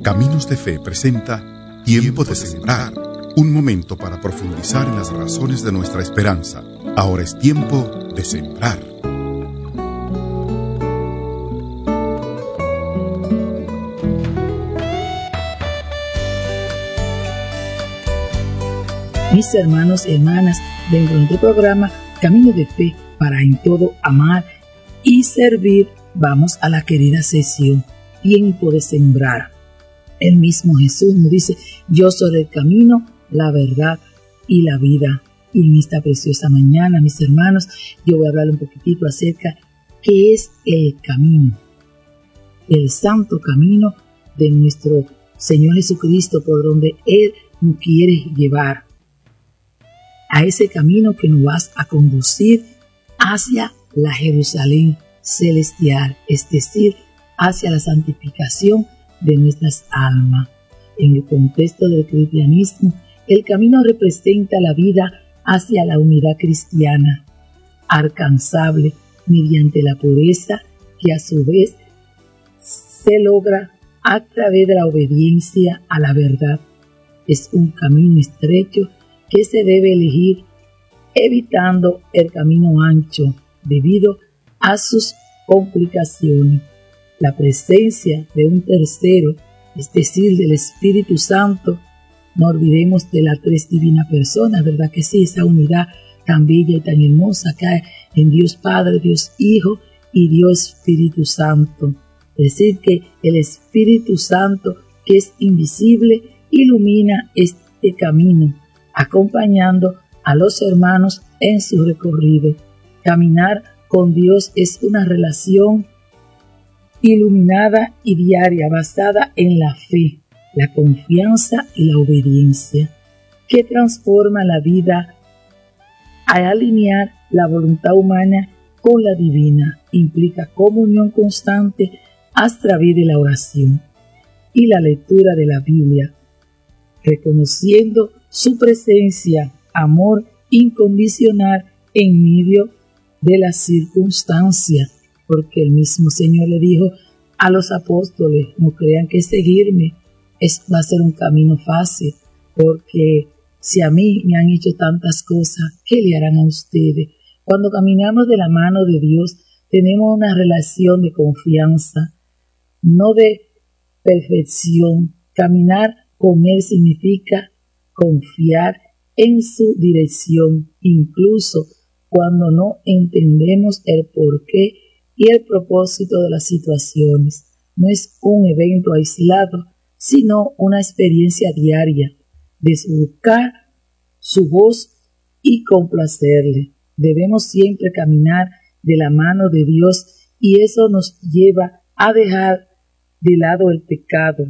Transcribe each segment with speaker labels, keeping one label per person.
Speaker 1: Caminos de Fe presenta Tiempo de Sembrar, un momento para profundizar en las razones de nuestra esperanza. Ahora es tiempo de sembrar.
Speaker 2: Mis hermanos y hermanas, dentro de nuestro programa Camino de Fe para en todo amar y servir, vamos a la querida sesión Tiempo de Sembrar. El mismo Jesús nos dice: yo soy el camino, la verdad y la vida. Y en esta preciosa mañana, mis hermanos, yo voy a hablar un poquitito acerca de qué es el camino, el santo camino de nuestro Señor Jesucristo, por donde Él nos quiere llevar, a ese camino que nos va a conducir hacia la Jerusalén celestial, es decir, hacia la santificación de nuestras almas. En el contexto del cristianismo, el camino representa la vida hacia la unidad cristiana, alcanzable mediante la pureza que a su vez se logra a través de la obediencia a la verdad. Es un camino estrecho que se debe elegir evitando el camino ancho debido a sus complicaciones. La presencia de un tercero, es decir, del Espíritu Santo, no olvidemos de las tres divinas personas, ¿verdad que sí? Esa unidad tan bella y tan hermosa que hay en Dios Padre, Dios Hijo y Dios Espíritu Santo. Es decir, que el Espíritu Santo, que es invisible, ilumina este camino, acompañando a los hermanos en su recorrido. Caminar con Dios es una relación iluminada y diaria, basada en la fe, la confianza y la obediencia, que transforma la vida al alinear la voluntad humana con la divina. Implica comunión constante a través de la oración y la lectura de la Biblia, reconociendo su presencia, amor incondicional en medio de las circunstancias, porque el mismo Señor le dijo a los apóstoles: no crean que seguirme va a ser un camino fácil, porque si a mí me han hecho tantas cosas, ¿qué le harán a ustedes? Cuando caminamos de la mano de Dios, tenemos una relación de confianza, no de perfección. Caminar con Él significa confiar en su dirección, incluso cuando no entendemos el porqué y el propósito de las situaciones. No es un evento aislado, sino una experiencia diaria de buscar su voz y complacerle. Debemos siempre caminar de la mano de Dios, y eso nos lleva a dejar de lado el pecado,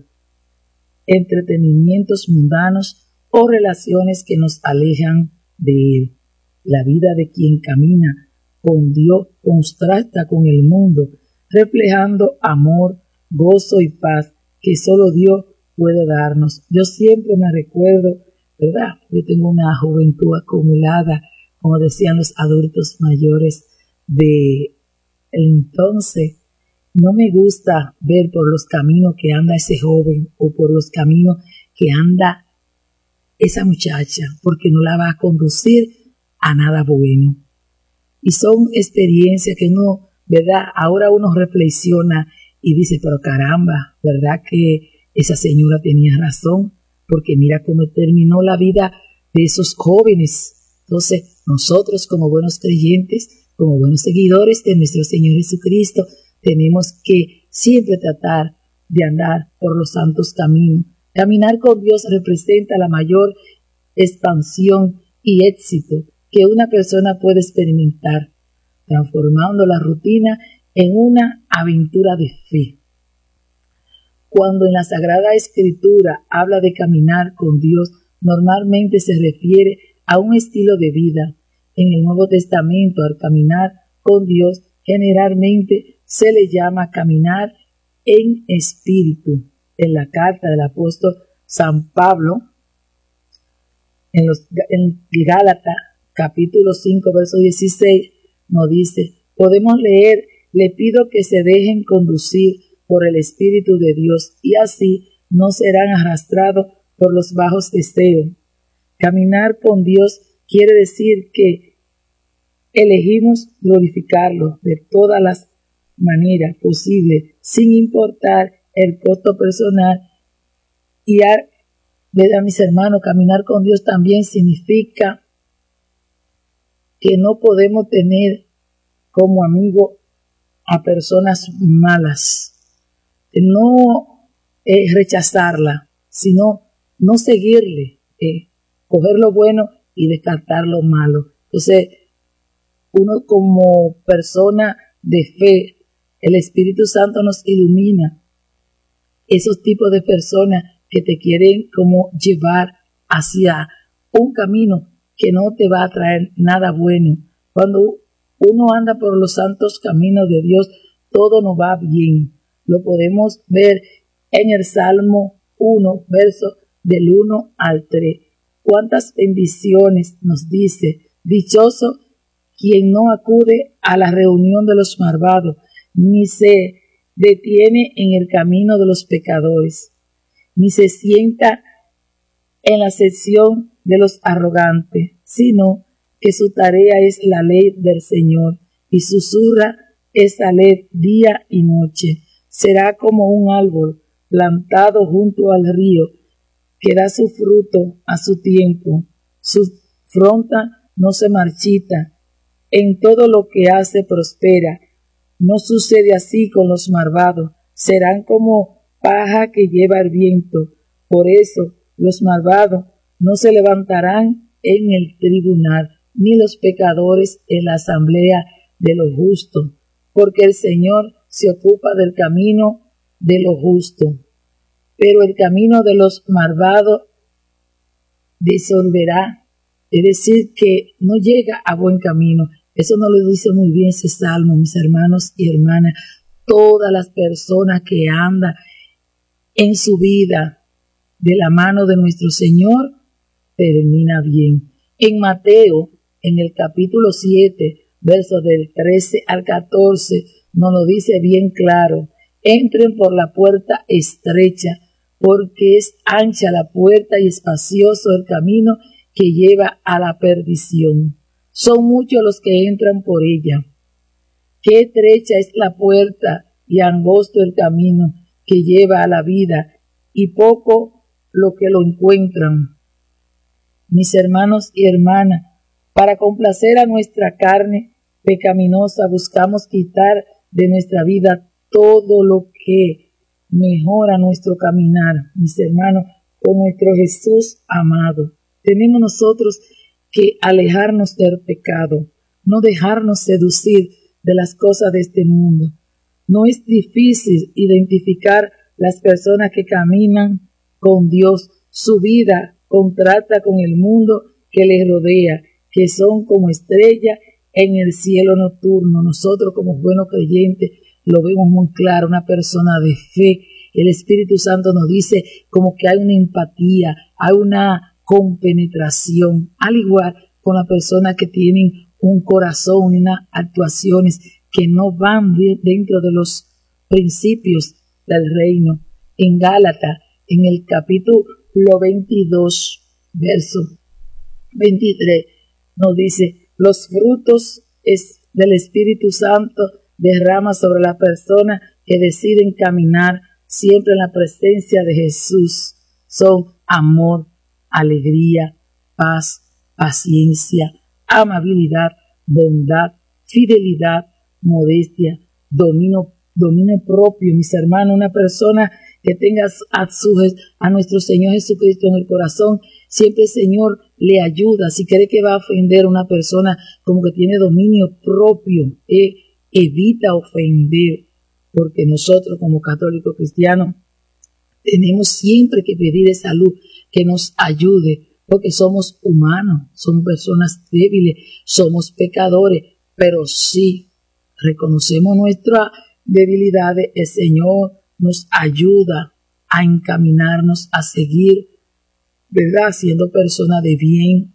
Speaker 2: entretenimientos mundanos o relaciones que nos alejan de Él. La vida de quien camina con Dios contrasta con el mundo, reflejando amor, gozo y paz que solo Dios puede darnos. Yo siempre me recuerdo, ¿verdad? Yo tengo una juventud acumulada, como decían los adultos mayores de entonces. No me gusta ver por los caminos que anda ese joven o por los caminos que anda esa muchacha, porque no la va a conducir a nada bueno. Y son experiencias que uno, ¿verdad? Ahora uno reflexiona y dice: pero caramba, ¿verdad que esa señora tenía razón? Porque mira cómo terminó la vida de esos jóvenes. Entonces, nosotros como buenos creyentes, como buenos seguidores de nuestro Señor Jesucristo, tenemos que siempre tratar de andar por los santos caminos. Caminar con Dios representa la mayor expansión y éxito que una persona puede experimentar, transformando la rutina en una aventura de fe. Cuando en la Sagrada Escritura habla de caminar con Dios, normalmente se refiere a un estilo de vida. En el Nuevo Testamento, al caminar con Dios, generalmente se le llama caminar en espíritu. En la carta del apóstol San Pablo, en Gálatas, capítulo 5, verso 16, nos dice: podemos leer: le pido que se dejen conducir por el Espíritu de Dios y así no serán arrastrados por los bajos deseos. Caminar con Dios quiere decir que elegimos glorificarlo de todas las maneras posibles, sin importar el costo personal. Y ¿verdad, mis hermanos? Caminar con Dios también significa que no podemos tener como amigo a personas malas, no rechazarla, sino no seguirle, coger lo bueno y descartar lo malo. Entonces, uno como persona de fe, el Espíritu Santo nos ilumina esos tipos de personas que te quieren como llevar hacia un camino que no te va a traer nada bueno. Cuando uno anda por los santos caminos de Dios, todo nos va bien. Lo podemos ver en el Salmo 1, verso del 1 al 3. Cuántas bendiciones nos dice: dichoso quien no acude a la reunión de los malvados, ni se detiene en el camino de los pecadores, ni se sienta en la sección de los arrogantes, sino que su tarea es la ley del Señor, y susurra esa ley día y noche. Será como un árbol plantado junto al río, que da su fruto a su tiempo, su fronda no se marchita, en todo lo que hace prospera. No sucede así con los malvados, serán como paja que lleva el viento. Por eso los malvados no se levantarán en el tribunal, ni los pecadores en la asamblea de los justos, porque el Señor se ocupa del camino de los justos, pero el camino de los malvados disolverá, es decir, que no llega a buen camino. Eso nos lo dice muy bien ese salmo, mis hermanos y hermanas. Todas las personas que andan en su vida de la mano de nuestro Señor, termina bien. En Mateo, en el capítulo 7, versos del 13 al 14, nos lo dice bien claro: entren por la puerta estrecha, porque es ancha la puerta y espacioso el camino que lleva a la perdición. Son muchos los que entran por ella. Qué estrecha es la puerta y angosto el camino que lleva a la vida, y poco lo que lo encuentran. Mis hermanos y hermanas, para complacer a nuestra carne pecaminosa, buscamos quitar de nuestra vida todo lo que mejora nuestro caminar, mis hermanos, con nuestro Jesús amado. Tenemos nosotros que alejarnos del pecado, no dejarnos seducir de las cosas de este mundo. No es difícil identificar las personas que caminan con Dios. Su vida contrasta con el mundo que les rodea, que son como estrellas en el cielo nocturno. Nosotros como buenos creyentes lo vemos muy claro, una persona de fe. El Espíritu Santo nos dice como que hay una empatía, hay una compenetración, al igual con las personas que tienen un corazón y unas actuaciones que no van dentro de los principios del reino. En Gálatas, en el capítulo 22, verso 23, nos dice: los frutos del Espíritu Santo derrama sobre las personas que deciden caminar siempre en la presencia de Jesús. Son amor, alegría, paz, paciencia, amabilidad, bondad, fidelidad, modestia, dominio propio. Mis hermanos, una persona que tenga a nuestro Señor Jesucristo en el corazón, siempre el Señor le ayuda. Si cree que va a ofender a una persona, como que tiene dominio propio, evita ofender, porque nosotros como católicos cristianos tenemos siempre que pedir esa luz que nos ayude, porque somos humanos, somos personas débiles, somos pecadores, pero sí reconocemos nuestras debilidades. El Señor nos ayuda a encaminarnos, a seguir, ¿verdad?, siendo personas de bien,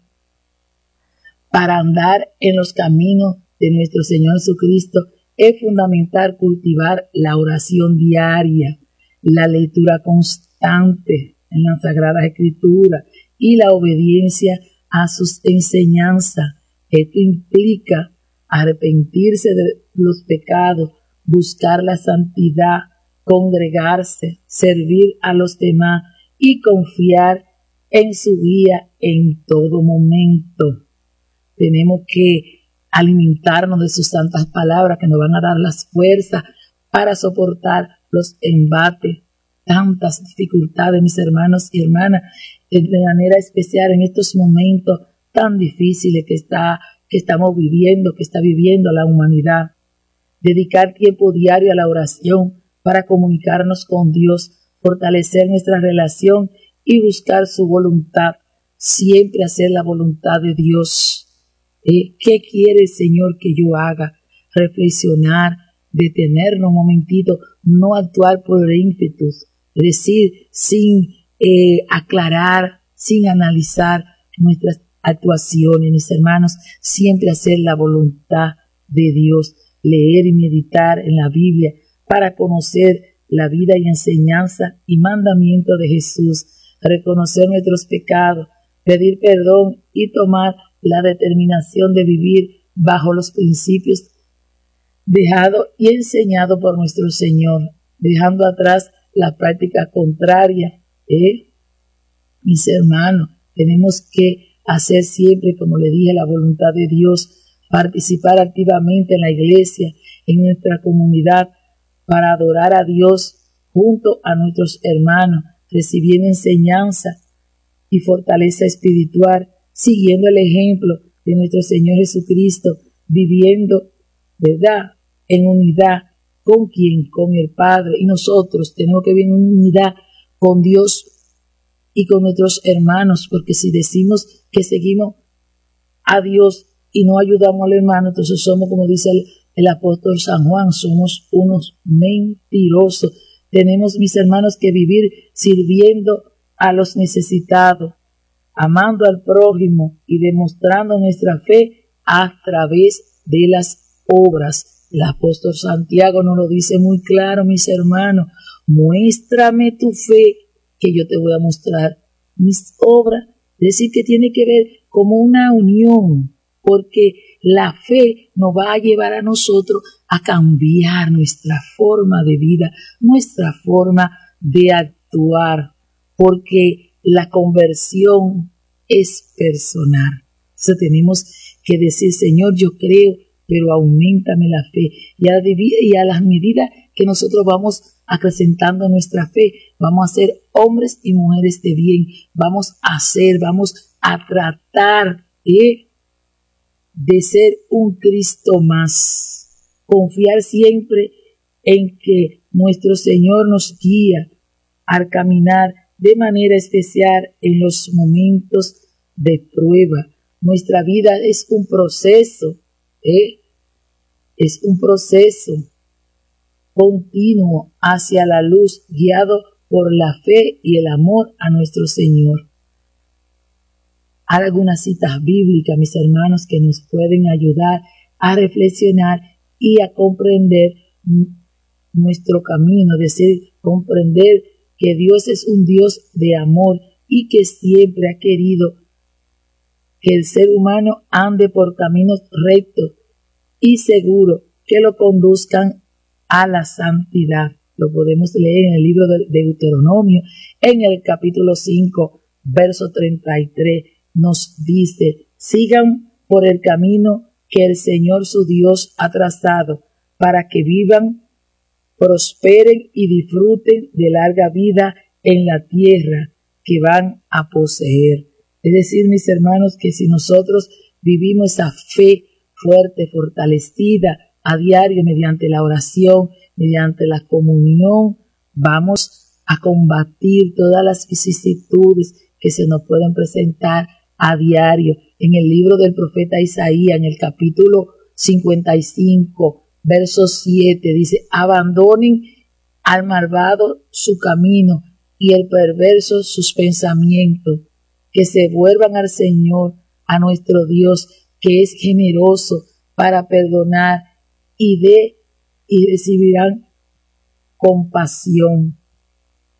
Speaker 2: para andar en los caminos de nuestro Señor Jesucristo. Es fundamental cultivar la oración diaria, la lectura constante en la Sagrada Escritura y la obediencia a sus enseñanzas. Esto implica arrepentirse de los pecados, buscar la santidad, congregarse, servir a los demás y confiar en su guía en todo momento. Tenemos que alimentarnos de sus santas palabras que nos van a dar las fuerzas para soportar los embates, tantas dificultades, mis hermanos y hermanas, de manera especial en estos momentos tan difíciles que estamos viviendo, que está viviendo la humanidad. Dedicar tiempo diario a la oración para comunicarnos con Dios, fortalecer nuestra relación y buscar su voluntad, siempre hacer la voluntad de Dios. ¿Qué quiere el Señor que yo haga? Reflexionar, detenernos un momentito, no actuar por ímpetus, es decir, sin aclarar, sin analizar nuestras actuaciones, mis hermanos, siempre hacer la voluntad de Dios, leer y meditar en la Biblia para conocer la vida y enseñanza y mandamiento de Jesús, reconocer nuestros pecados, pedir perdón y tomar la determinación de vivir bajo los principios dejados y enseñados por nuestro Señor, dejando atrás la práctica contraria. Mis hermanos, tenemos que hacer siempre, como le dije, la voluntad de Dios, participar activamente en la iglesia, en nuestra comunidad, para adorar a Dios junto a nuestros hermanos, recibiendo enseñanza y fortaleza espiritual, siguiendo el ejemplo de nuestro Señor Jesucristo, viviendo, ¿verdad?, en unidad. ¿Con quién? Con el Padre. Y nosotros tenemos que vivir en unidad con Dios y con nuestros hermanos, porque si decimos que seguimos a Dios y no ayudamos al hermano, entonces somos, como dice el apóstol San Juan, somos unos mentirosos. Tenemos, mis hermanos, que vivir sirviendo a los necesitados, amando al prójimo y demostrando nuestra fe a través de las obras. El apóstol Santiago nos lo dice muy claro, mis hermanos: muéstrame tu fe, que yo te voy a mostrar mis obras. Es decir, que tiene que ver como una unión, porque la fe nos va a llevar a nosotros a cambiar nuestra forma de vida, nuestra forma de actuar, porque la conversión es personal. Entonces tenemos que decir: Señor, yo creo, pero auméntame la fe. Y a las medidas que nosotros vamos acrecentando nuestra fe, vamos a ser hombres y mujeres de bien, vamos a tratar de ser un Cristo más. Confiar siempre en que nuestro Señor nos guía al caminar de manera especial en los momentos de prueba. Nuestra vida es un proceso, es un proceso continuo hacia la luz, guiado por la fe y el amor a nuestro Señor. Hay algunas citas bíblicas, mis hermanos, que nos pueden ayudar a reflexionar y a comprender nuestro camino, es decir, comprender que Dios es un Dios de amor y que siempre ha querido que el ser humano ande por caminos rectos y seguros que lo conduzcan a la santidad. Lo podemos leer en el libro de Deuteronomio, en el capítulo 5, verso 33. Nos dice: sigan por el camino que el Señor su Dios ha trazado, para que vivan, prosperen y disfruten de larga vida en la tierra que van a poseer. Es decir, mis hermanos, que si nosotros vivimos esa fe fuerte, fortalecida a diario mediante la oración, mediante la comunión, vamos a combatir todas las vicisitudes que se nos pueden presentar a diario. En el libro del profeta Isaías, en el capítulo 55, verso 7, dice: abandonen al malvado su camino y el perverso sus pensamientos, que se vuelvan al Señor, a nuestro Dios, que es generoso para perdonar y recibirán compasión.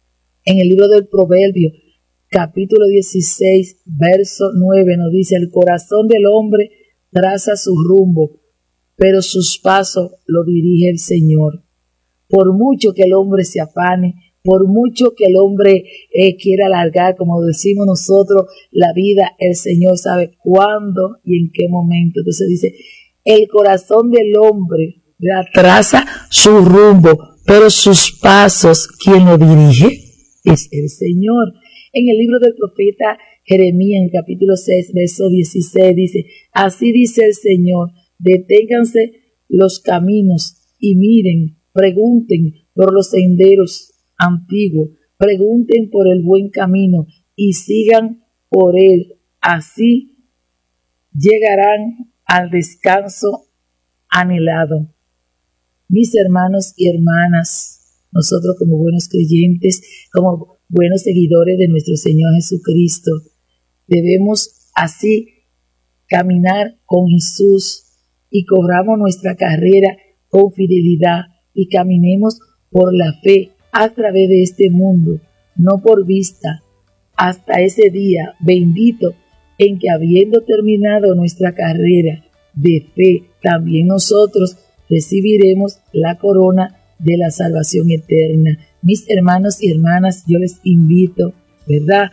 Speaker 2: En el libro del Proverbio, capítulo 16, verso 9, nos dice: el corazón del hombre traza su rumbo, pero sus pasos lo dirige el Señor. Por mucho que el hombre se afane, por mucho que el hombre quiera alargar, como decimos nosotros, la vida, el Señor sabe cuándo y en qué momento. Entonces dice, el corazón del hombre traza su rumbo, pero sus pasos, ¿quién lo dirige? Es el Señor. En el libro del profeta Jeremías, en el capítulo 6, verso 16, dice: así dice el Señor, deténganse los caminos y miren, pregunten por los senderos antiguos, pregunten por el buen camino y sigan por él. Así llegarán al descanso anhelado. Mis hermanos y hermanas, nosotros como buenos creyentes, como buenos seguidores de nuestro Señor Jesucristo, debemos así caminar con Jesús y corramos nuestra carrera con fidelidad y caminemos por la fe a través de este mundo, no por vista, hasta ese día bendito en que, habiendo terminado nuestra carrera de fe, también nosotros recibiremos la corona de la salvación eterna. Mis hermanos y hermanas, yo les invito, ¿verdad?,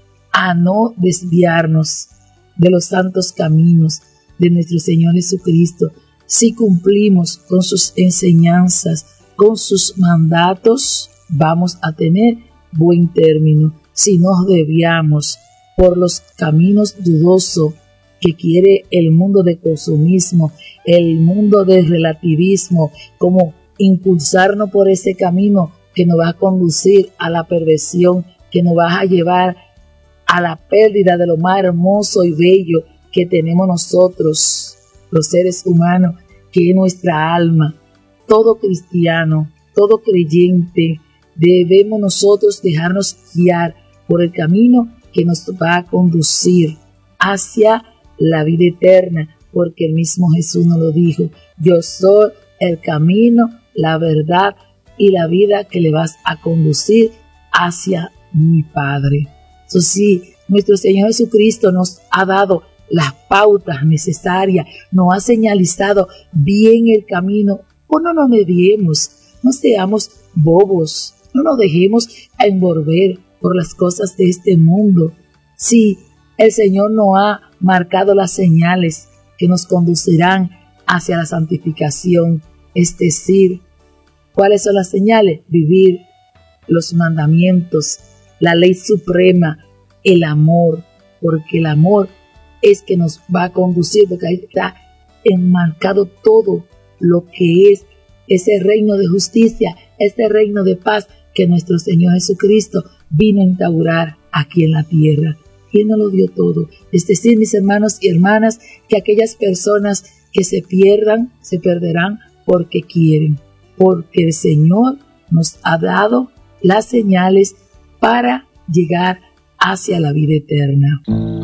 Speaker 2: a no desviarnos de los santos caminos de nuestro Señor Jesucristo. Si cumplimos con sus enseñanzas, con sus mandatos, vamos a tener buen término. Si nos desviamos por los caminos dudosos que quiere el mundo de consumismo, el mundo del relativismo, como impulsarnos por ese camino que nos va a conducir a la perversión, que nos va a llevar a la pérdida de lo más hermoso y bello que tenemos nosotros, los seres humanos, que es nuestra alma. Todo cristiano, todo creyente, debemos nosotros dejarnos guiar por el camino que nos va a conducir hacia la vida eterna, porque el mismo Jesús nos lo dijo: yo soy el camino, la verdad y la vida que le vas a conducir hacia mi Padre. Eso sí, nuestro Señor Jesucristo nos ha dado las pautas necesarias, nos ha señalizado bien el camino. Pues no nos desviemos, no seamos bobos, no nos dejemos envolver por las cosas de este mundo. Sí, el Señor nos ha marcado las señales que nos conducirán hacia la santificación, es decir, ¿cuáles son las señales? Vivir los mandamientos, la ley suprema, el amor, porque el amor es que nos va a conducir, porque ahí está enmarcado todo lo que es ese reino de justicia, ese reino de paz que nuestro Señor Jesucristo vino a instaurar aquí en la tierra. ¿Quién nos lo dio todo? Es decir, mis hermanos y hermanas, que aquellas personas que se pierdan, se perderán porque quieren, porque el Señor nos ha dado las señales para llegar hacia la vida eterna.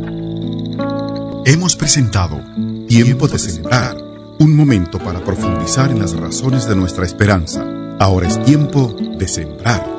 Speaker 1: Hemos presentado Tiempo de Sembrar, un momento para profundizar en las razones de nuestra esperanza. Ahora es tiempo de sembrar.